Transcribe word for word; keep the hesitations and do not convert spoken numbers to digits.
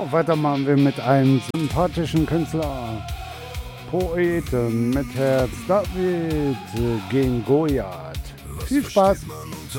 Weiter machen wir mit einem sympathischen Künstler, Poeten mit Herz, David gegen Goliath. Viel Spaß!